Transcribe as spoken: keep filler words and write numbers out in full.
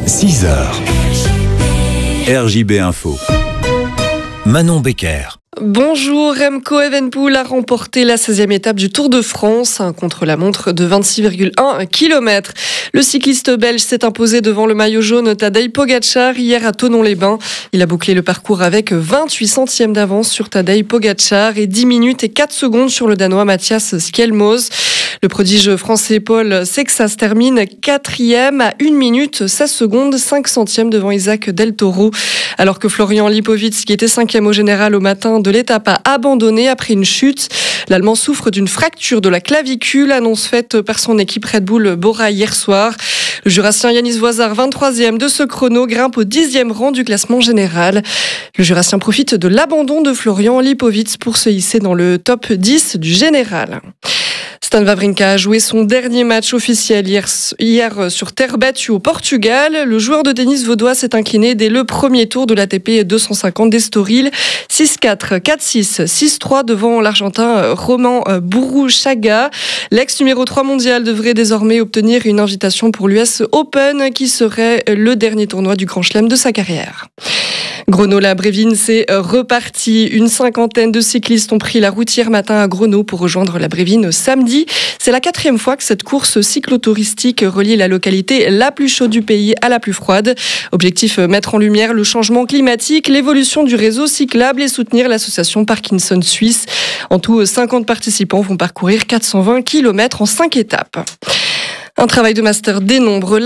six heures. R J B Info. Manon Becker. Bonjour, Remco Evenepoel a remporté la seizième étape du Tour de France, un contre-la-montre de vingt-six virgule un kilomètres. Le cycliste belge s'est imposé devant le maillot jaune Tadej Pogačar hier à Thonon-les-Bains. Il a bouclé le parcours avec vingt-huit centièmes d'avance sur Tadej Pogačar et dix minutes et quatre secondes sur le Danois Mathias Skjelmose. Le prodige français Paul Sexas termine quatrième à une minute seize secondes, cinq centièmes devant Isaac Del Toro. Alors que Florian Lipowitz, qui était cinquième au général au matin de l'étape, a abandonné après une chute. L'Allemand souffre d'une fracture de la clavicule, annonce faite par son équipe Red Bull Bora hier soir. Le Jurassien Yanis Voisard, vingt-troisième de ce chrono, grimpe au dixième rang du classement général. Le Jurassien profite de l'abandon de Florian Lipowitz pour se hisser dans le top dix du général. Stan Wawrinka a joué son dernier match officiel hier, hier sur terre battue au Portugal. Le joueur de tennis vaudois s'est incliné dès le premier tour de l'A T P deux cent cinquante d'Estoril. six quatre, quatre six, six trois devant l'Argentin Roman Buruchaga. L'ex numéro trois mondial devrait désormais obtenir une invitation pour l'U S Open, qui serait le dernier tournoi du Grand Chelem de sa carrière. Grenoble-la-Brévine, c'est reparti. Une cinquantaine de cyclistes ont pris la route hier matin à Grenoble pour rejoindre la Brévine samedi. C'est la quatrième fois que cette course cyclotouristique relie la localité la plus chaude du pays à la plus froide. Objectif, mettre en lumière le changement climatique, l'évolution du réseau cyclable et soutenir l'association Parkinson Suisse. En tout, cinquante participants vont parcourir quatre cent vingt kilomètres en cinq étapes. Un travail de master dénombre